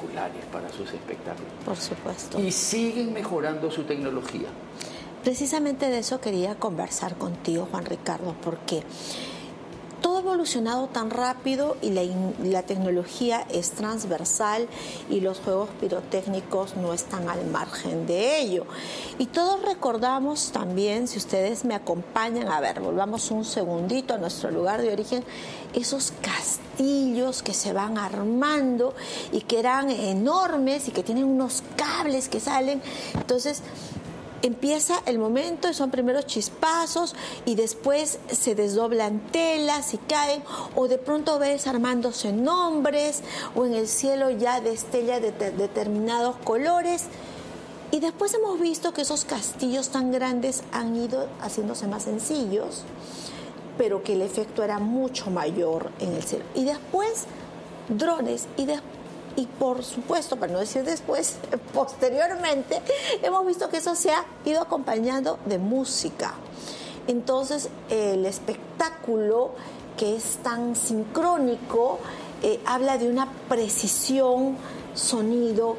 espectaculares para sus espectáculos. Por supuesto. Y siguen mejorando su tecnología. Precisamente de eso quería conversar contigo, Juan Ricardo, porque todo ha evolucionado tan rápido y la tecnología es transversal y los juegos pirotécnicos no están al margen de ello. Y todos recordamos también, si ustedes me acompañan, a ver, volvamos un segundito a nuestro lugar de origen, esos castillos que se van armando y que eran enormes y que tienen unos cables que salen. Entonces, empieza el momento y son primeros chispazos y después se desdoblan telas y caen, o de pronto ves armándose nombres, o en el cielo ya destella de determinados colores. Y después hemos visto que esos castillos tan grandes han ido haciéndose más sencillos, pero que el efecto era mucho mayor en el cielo. Y después drones, y por supuesto, para no decir después, posteriormente, hemos visto que eso se ha ido acompañando de música. Entonces, el espectáculo, que es tan sincrónico, habla de una precisión, sonido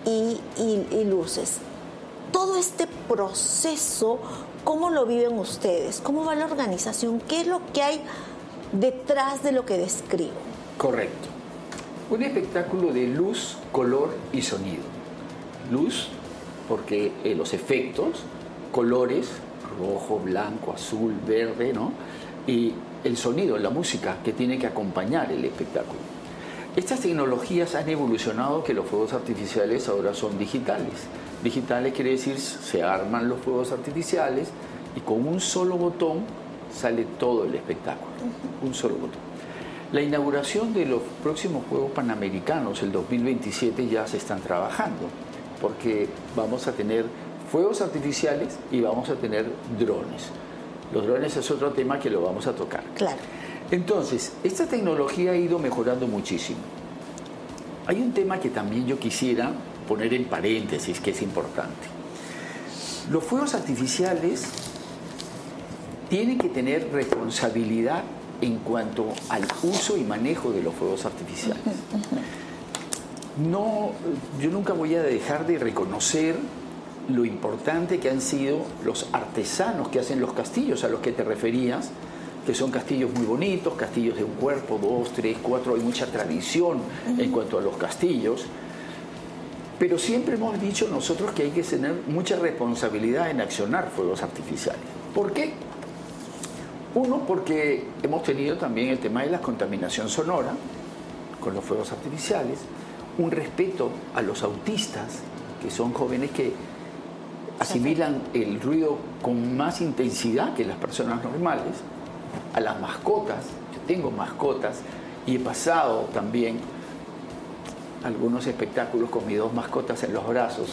y luces. Todo este proceso, ¿cómo lo viven ustedes? ¿Cómo va la organización? ¿Qué es lo que hay detrás de lo que describo? Correcto. Un espectáculo de luz, color y sonido. Luz, porque los efectos, colores, rojo, blanco, azul, verde, ¿no? Y el sonido, la música que tiene que acompañar el espectáculo. Estas tecnologías han evolucionado, que los fuegos artificiales ahora son digitales. Digitales quiere decir, se arman los fuegos artificiales y con un solo botón sale todo el espectáculo. Un solo botón. La inauguración de los próximos Juegos Panamericanos, el 2027, ya se están trabajando, porque vamos a tener fuegos artificiales y vamos a tener drones. Los drones es otro tema que lo vamos a tocar. Claro. Entonces, esta tecnología ha ido mejorando muchísimo. Hay un tema que también yo quisiera poner en paréntesis, que es importante. Los fuegos artificiales tienen que tener responsabilidad en cuanto al uso y manejo de los fuegos artificiales. No, yo nunca voy a dejar de reconocer lo importante que han sido los artesanos que hacen los castillos a los que te referías, que son castillos muy bonitos, castillos de un cuerpo, 2, 3, 4, hay mucha tradición en cuanto a los castillos, pero siempre hemos dicho nosotros que hay que tener mucha responsabilidad en accionar fuegos artificiales. ¿Por qué? Uno, porque hemos tenido también el tema de la contaminación sonora con los fuegos artificiales, un respeto a los autistas, que son jóvenes que asimilan el ruido con más intensidad que las personas normales, a las mascotas. Yo tengo mascotas y he pasado también algunos espectáculos con mis 2 mascotas en los brazos,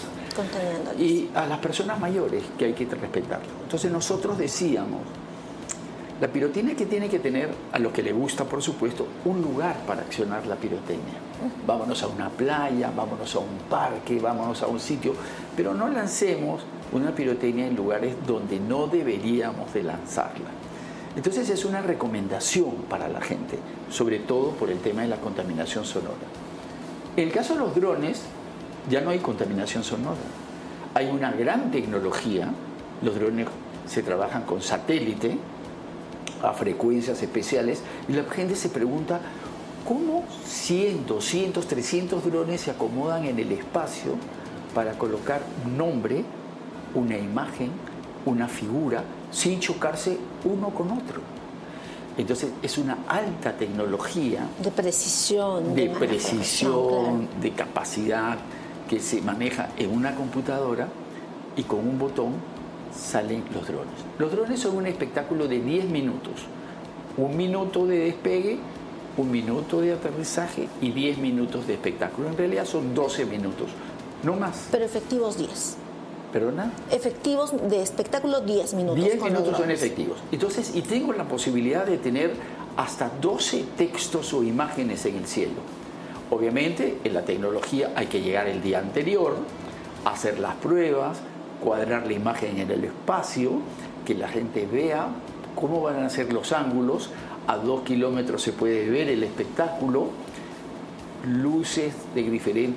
y a las personas mayores, que hay que respetarlo. Entonces nosotros decíamos, la pirotecnia que tiene que tener, a lo que le gusta, por supuesto, un lugar para accionar la pirotecnia. Vámonos a una playa, vámonos a un parque, vámonos a un sitio, pero no lancemos una pirotecnia en lugares donde no deberíamos de lanzarla. Entonces es una recomendación para la gente, sobre todo por el tema de la contaminación sonora. En el caso de los drones, ya no hay contaminación sonora. Hay una gran tecnología, los drones se trabajan con satélite, a frecuencias especiales, y la gente se pregunta cómo 100, 200, 300 drones se acomodan en el espacio para colocar un nombre, una imagen, una figura, sin chocarse uno con otro. Entonces es una alta tecnología de precisión, claro, de capacidad, que se maneja en una computadora y con un botón salen los drones. Los drones son un espectáculo de 10 minutos. 1 minuto de despegue, 1 minuto de aterrizaje y 10 minutos de espectáculo. En realidad son 12 minutos, no más. Pero efectivos 10. ¿Perdona? Efectivos de espectáculo 10 minutos. 10 minutos son efectivos. Entonces, y tengo la posibilidad de tener hasta 12 textos o imágenes en el cielo. Obviamente, en la tecnología hay que llegar el día anterior, hacer las pruebas, cuadrar la imagen en el espacio, que la gente vea cómo van a ser los ángulos. A 2 kilómetros se puede ver el espectáculo, luces de